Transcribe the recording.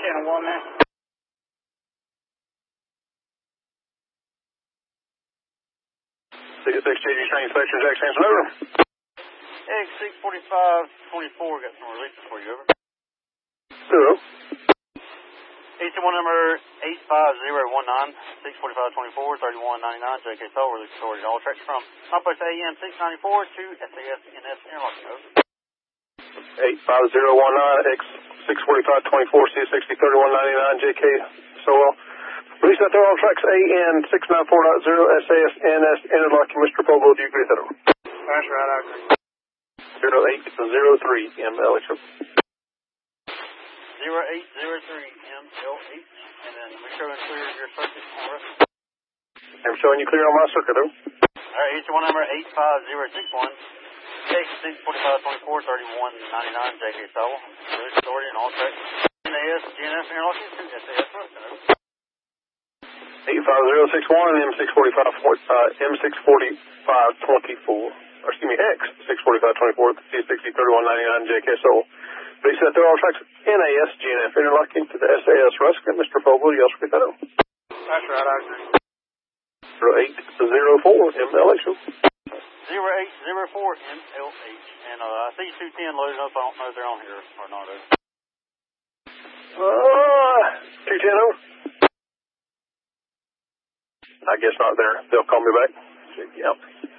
channel 1 there. 6 JG Train Inspection, Jack Samson, over. X64524, got some releases for you, over. Hello. AC1 number 85019, 64524, 3199, JK Soul, release authority. All tracks from Complex AM 694 to SAS NS Interlocking, over. 85019, X64524, C60, 3199, JK Soul. Release out there on tracks AN 694.0, SAS NS Interlocking, Mr. Fogle, do you agree with that, over? That's right, I agree. 0803 MLH. 0803 MLH, and then make sure and clear your circuit for us. I'm showing you clear on my circuit, over. Alright, AC1 number 85061, X64524, 3199, JK Soul, release authority and all tracks. NAS, GNF Interlocking to SAS Ruston, over. 85061 M64524, or excuse me, X64524, C60, 3199, JK Soul. Release out there on tracks NAS, GNF Interlocking to the SAS Ruskin, Mr. Fogle, you also get that, over. That's right, I agree. 0804 MLH. 0804 MLH. And I see 210 loaded up. I don't know if they're on here or not. 210 over. I guess not there. They'll call me back. Check you out.